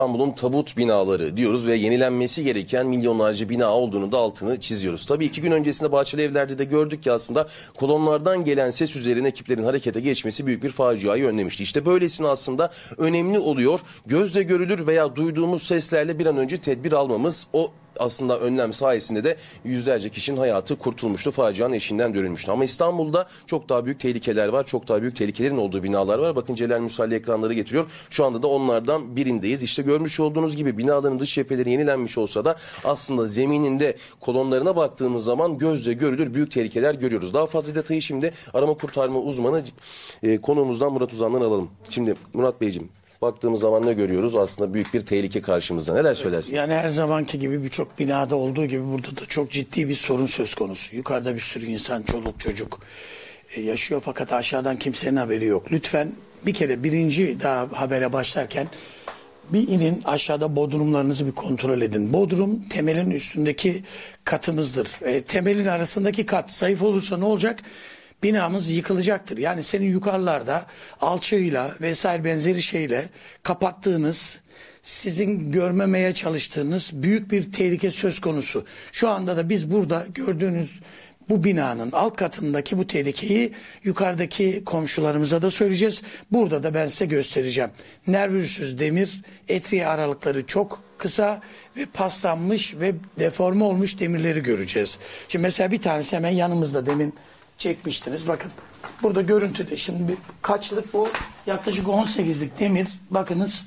İstanbul'un tabut binaları diyoruz ve yenilenmesi gereken milyonlarca bina olduğunu da altını çiziyoruz. Tabii 2 gün öncesinde Bahçeli Evler'de de gördük ki aslında kolonlardan gelen ses üzerine ekiplerin harekete geçmesi büyük bir faciayı önlemişti. İşte böylesine aslında önemli oluyor. Gözle görülür veya duyduğumuz seslerle bir an önce tedbir almamız, o aslında önlem sayesinde de yüzlerce kişinin hayatı kurtulmuştu. Facianın eşiğinden dönülmüştü. Ama İstanbul'da çok daha büyük tehlikeler var. Çok daha büyük tehlikelerin olduğu binalar var. Bakın Celal Musalli ekranları getiriyor. Şu anda da onlardan birindeyiz. İşte görmüş olduğunuz gibi binaların dış cepheleri yenilenmiş olsa da aslında zemininde kolonlarına baktığımız zaman gözle görülür büyük tehlikeler görüyoruz. Daha fazla detayı şimdi arama kurtarma uzmanı konuğumuzdan Murat Uzan'dan alalım. Şimdi Murat Beyciğim, baktığımız zaman ne görüyoruz? Aslında büyük bir tehlike karşımızda. Neler söylersiniz? Yani her zamanki gibi birçok binada olduğu gibi burada da çok ciddi bir sorun söz konusu. Yukarıda bir sürü insan, çoluk çocuk yaşıyor fakat aşağıdan kimsenin haberi yok. Lütfen bir kere birinci daha habere başlarken bir inin, aşağıda bodrumlarınızı bir kontrol edin. Bodrum temelin üstündeki katımızdır. Temelin arasındaki kat zayıf olursa ne olacak? Binamız yıkılacaktır. Yani senin yukarılarda alçıyla vesaire benzeri şeyle kapattığınız, sizin görmemeye çalıştığınız büyük bir tehlike söz konusu. Şu anda da biz burada gördüğünüz bu binanın alt katındaki bu tehlikeyi yukarıdaki komşularımıza da söyleyeceğiz. Burada da ben size göstereceğim. Nervürsüz demir, etriye aralıkları çok kısa ve paslanmış ve deforme olmuş demirleri göreceğiz. Şimdi mesela bir tanesi hemen yanımızda, demin çekmiştiniz. Bakın burada görüntüde şimdi kaçlık bu? Yaklaşık 18'lik demir. Bakınız,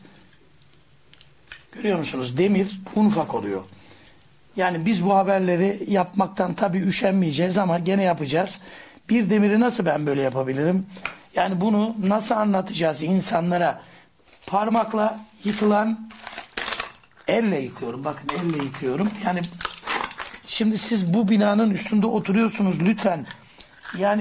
görüyor musunuz? Demir un ufak oluyor. Yani biz bu haberleri yapmaktan tabii üşenmeyeceğiz ama gene yapacağız. Bir demiri nasıl ben böyle yapabilirim? Yani bunu nasıl anlatacağız insanlara? Parmakla yıkılan, elle yıkıyorum. Bakın elle yıkıyorum. Yani şimdi siz bu binanın üstünde oturuyorsunuz lütfen. Yani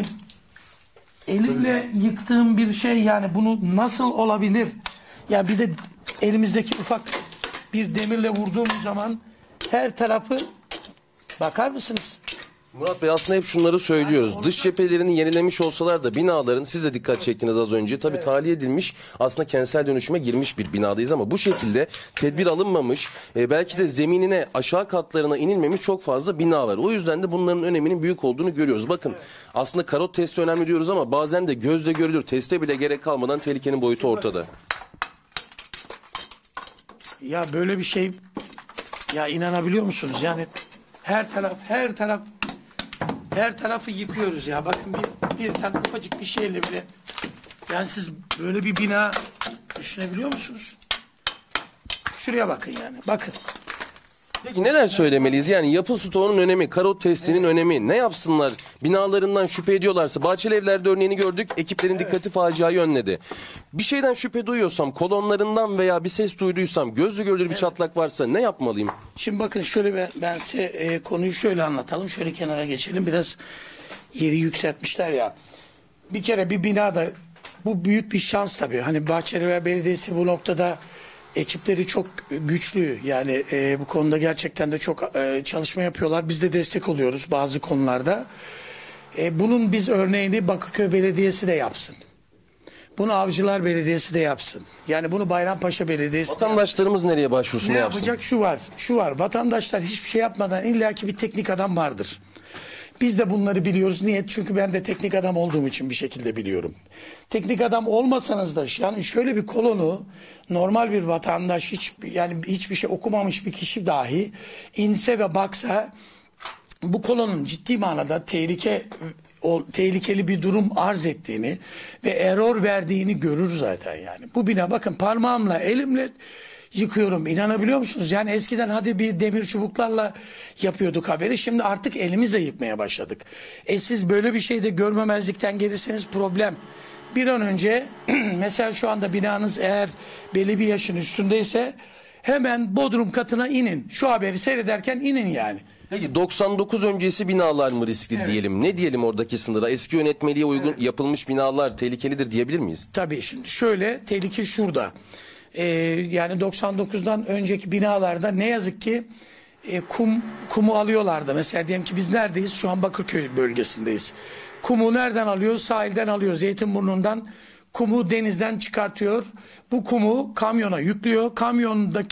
elimle yıktığım bir şey, yani bunu nasıl olabilir? Ya bir de elimizdeki ufak bir demirle vurduğum zaman her tarafı, bakar mısınız? Murat Bey, aslında hep şunları söylüyoruz. Dış cephelerini yenilemiş olsalar da binaların, siz de dikkat çektiniz az önce, tabii tahliye edilmiş, aslında kentsel dönüşüme girmiş bir binadayız ama bu şekilde tedbir alınmamış, belki de zeminine, aşağı katlarına inilmemiş çok fazla bina var. O yüzden de bunların öneminin büyük olduğunu görüyoruz. Bakın, aslında karot testi önemli diyoruz ama bazen de gözle görülür, teste bile gerek kalmadan tehlikenin boyutu ortada. Ya böyle bir şey, ya inanabiliyor musunuz? Yani her tarafı yıkıyoruz ya. Bakın bir tane ufacık bir şeyle bile. Yani siz böyle bir bina düşünebiliyor musunuz? Şuraya bakın yani. Bakın. Peki neler söylemeliyiz? Yani yapı stoğunun önemi, karot testinin önemi. Ne yapsınlar? Binalarından şüphe ediyorlarsa. Bahçeli Evler'de örneğini gördük. Ekiplerin dikkati faciayı önledi. Bir şeyden şüphe duyuyorsam, kolonlarından veya bir ses duyduysam, gözle görülür bir çatlak varsa ne yapmalıyım? Şimdi bakın şöyle, ben size konuyu şöyle anlatalım. Şöyle kenara geçelim. Biraz yeri yükseltmişler ya. Bir kere bir binada, bu büyük bir şans tabii. Hani Bahçelievler Belediyesi bu noktada ekipleri çok güçlü. Yani bu konuda gerçekten de çok çalışma yapıyorlar. Biz de destek oluyoruz bazı konularda. Bunun biz örneğini Bakırköy Belediyesi de yapsın. Bunu Avcılar Belediyesi de yapsın. Yani bunu Bayrampaşa Belediyesi de Vatandaşlarımız nereye başvursun, ne yapsın? yapacak? Şu var. Vatandaşlar hiçbir şey yapmadan illaki bir teknik adam vardır. Biz de bunları biliyoruz. Niye? Çünkü ben de teknik adam olduğum için bir şekilde biliyorum. Teknik adam olmasanız da, yani şöyle bir kolonu normal bir vatandaş, yani hiçbir şey okumamış bir kişi dahi inse ve baksa bu kolonun ciddi manada tehlikeli bir durum arz ettiğini ve error verdiğini görür zaten yani. Bu bina, bakın parmağımla, elimle yıkıyorum. İnanabiliyor musunuz? Yani eskiden hadi bir demir çubuklarla yapıyorduk haberi. Şimdi artık elimizle yıkmaya başladık. Siz böyle bir şeyde görmemezlikten gelirseniz problem. Bir an önce mesela şu anda binanız eğer belli bir yaşın üstündeyse hemen bodrum katına inin. Şu haberi seyrederken inin yani. Peki 99 öncesi binalar mı riskli diyelim? Ne diyelim oradaki sınıra? Eski yönetmeliğe uygun yapılmış binalar tehlikelidir diyebilir miyiz? Tabii, şimdi şöyle, tehlike şurada. Yani 99'dan önceki binalarda ne yazık ki kumu alıyorlardı. Mesela diyelim ki biz neredeyiz? Şu an Bakırköy bölgesindeyiz. Kumu nereden alıyor? Sahilden alıyor. Zeytinburnu'ndan kumu denizden çıkartıyor. Bu kumu kamyona yüklüyor. Kamyondaki